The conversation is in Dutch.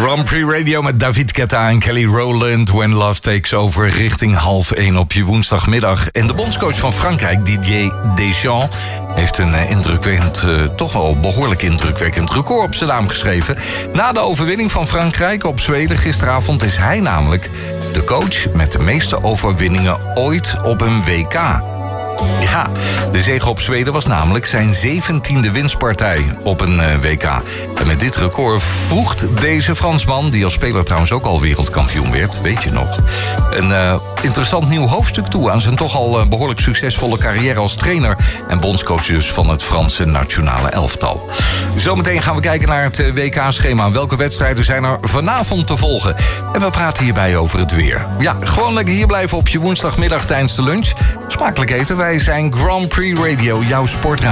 Grand Prix Radio met David Guetta en Kelly Rowland. When Love Takes Over, richting 12:30 op je woensdagmiddag. En de bondscoach van Frankrijk, Didier Deschamps, heeft een indrukwekkend, toch wel behoorlijk indrukwekkend record op zijn naam geschreven. Na de overwinning van Frankrijk op Zweden gisteravond is hij namelijk de coach met de meeste overwinningen ooit op een WK. Ja, de zege op Zweden was namelijk zijn 17e winstpartij op een WK. En met dit record voegt deze Fransman, die als speler trouwens ook al wereldkampioen werd, weet je nog, een interessant nieuw hoofdstuk toe aan zijn toch al behoorlijk succesvolle carrière als trainer en bondscoach dus van het Franse nationale elftal. Zometeen gaan we kijken naar het WK-schema. Welke wedstrijden zijn er vanavond te volgen? En we praten hierbij over het weer. Ja, gewoon lekker hier blijven op je woensdagmiddag tijdens de lunch. Smakelijk eten. Wij zijn Grand Prix Radio, jouw sportradio.